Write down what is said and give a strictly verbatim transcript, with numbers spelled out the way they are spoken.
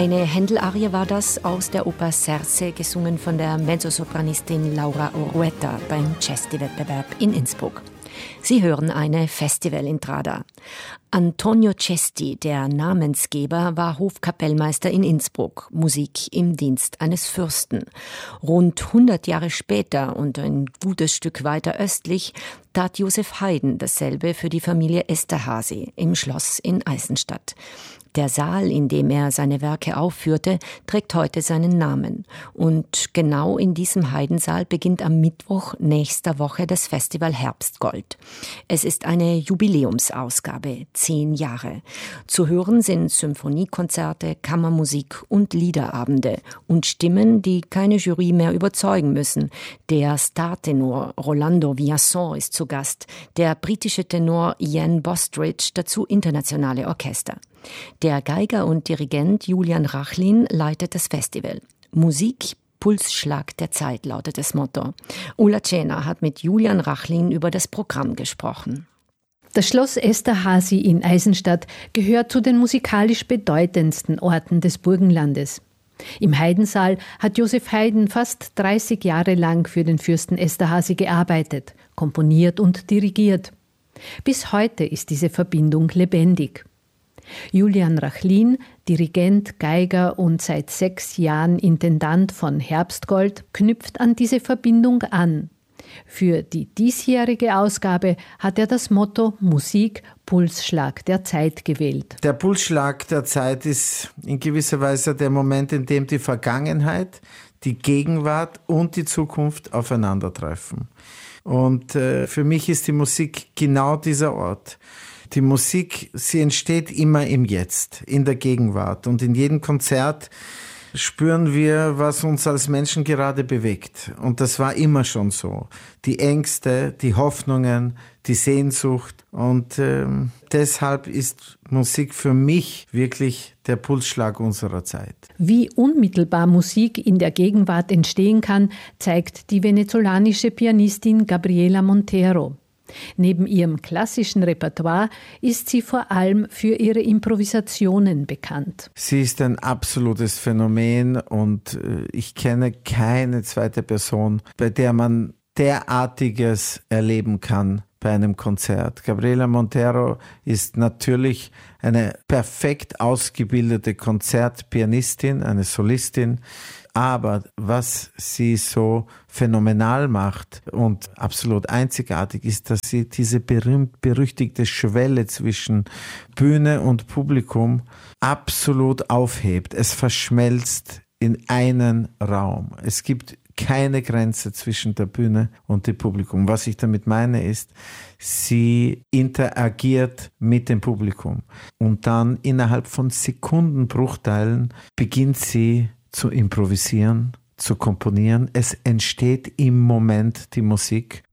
Eine Händel-Arie war das aus der Oper Serse, gesungen von der Mezzosopranistin Laura Urueta beim Cesti-Wettbewerb in Innsbruck. Sie hören eine Festivalintrada. Antonio Cesti, der Namensgeber, war Hofkapellmeister in Innsbruck, Musik im Dienst eines Fürsten. Rund hundert Jahre später und ein gutes Stück weiter östlich tat Josef Haydn dasselbe für die Familie Esterházy im Schloss in Eisenstadt. Der Saal, in dem er seine Werke aufführte, trägt heute seinen Namen. Und genau in diesem Haydn-Saal beginnt am Mittwoch nächster Woche das Festival Herbstgold. Es ist eine Jubiläumsausgabe, zehn Jahre. Zu hören sind Symphoniekonzerte, Kammermusik und Liederabende und Stimmen, die keine Jury mehr überzeugen müssen. Der Startenor Rolando Villason ist zu Gast, der britische Tenor Ian Bostridge, dazu internationale Orchester. Der Geiger und Dirigent Julian Rachlin leitet das Festival. Musik, Pulsschlag der Zeit lautet das Motto. Ulla Tschäner hat mit Julian Rachlin über das Programm gesprochen. Das Schloss Esterházy in Eisenstadt gehört zu den musikalisch bedeutendsten Orten des Burgenlandes. Im Haydn-Saal hat Josef Haydn fast dreißig Jahre lang für den Fürsten Esterházy gearbeitet, komponiert und dirigiert. Bis heute ist diese Verbindung lebendig. Julian Rachlin, Dirigent, Geiger und seit sechs Jahren Intendant von Herbstgold, knüpft an diese Verbindung an. Für die diesjährige Ausgabe hat er das Motto Musik, Pulsschlag der Zeit gewählt. Der Pulsschlag der Zeit ist in gewisser Weise der Moment, in dem die Vergangenheit, die Gegenwart und die Zukunft aufeinandertreffen. Und äh, für mich ist die Musik genau dieser Ort. Die Musik, sie entsteht immer im Jetzt, in der Gegenwart. Und in jedem Konzert spüren wir, was uns als Menschen gerade bewegt. Und das war immer schon so. Die Ängste, die Hoffnungen, die Sehnsucht. Und ähm, deshalb ist Musik für mich wirklich der Pulsschlag unserer Zeit. Wie unmittelbar Musik in der Gegenwart entstehen kann, zeigt die venezolanische Pianistin Gabriela Montero. Neben ihrem klassischen Repertoire ist sie vor allem für ihre Improvisationen bekannt. Sie ist ein absolutes Phänomen und ich kenne keine zweite Person, bei der man derartiges erleben kann bei einem Konzert. Gabriela Montero ist natürlich eine perfekt ausgebildete Konzertpianistin, eine Solistin. Aber was sie so phänomenal macht und absolut einzigartig ist, dass sie diese berühmt-berüchtigte Schwelle zwischen Bühne und Publikum absolut aufhebt. Es verschmelzt in einen Raum. Es gibt keine Grenze zwischen der Bühne und dem Publikum. Was ich damit meine ist, sie interagiert mit dem Publikum und dann innerhalb von Sekundenbruchteilen beginnt sie zu improvisieren, zu komponieren. Es entsteht im Moment die Musik